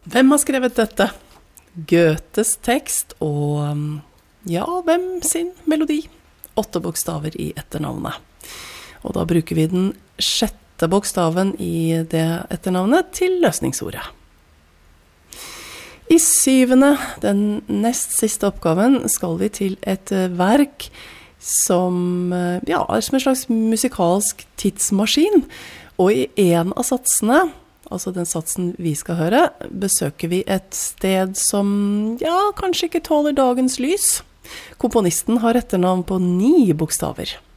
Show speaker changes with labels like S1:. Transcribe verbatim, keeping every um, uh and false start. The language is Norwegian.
S1: Hvem har skrevet dette? Goethes tekst og, ja, hvem sin melodi? Åtte bokstaver i etternavnet. Og da bruker vi den sjette bokstaven i det etternavnet til løsningsordet. I syvende, den nest siste oppgaven, skal vi til et verk som, ja, er som en slags musikalsk tidsmaskin. Og i en av satsene, altså den satsen vi skal høre, besøker vi et sted som, ja, kanskje ikke tåler dagens lys. Komponisten har etternavn på ni bokstaver.